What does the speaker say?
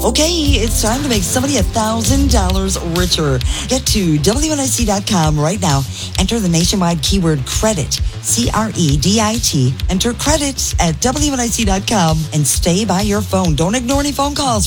Okay, it's time to make somebody $1,000 richer. Get to WNIC.com right now. Enter the nationwide keyword credit, CREDIT. Enter credit at WNIC.com and stay by your phone. Don't ignore any phone calls.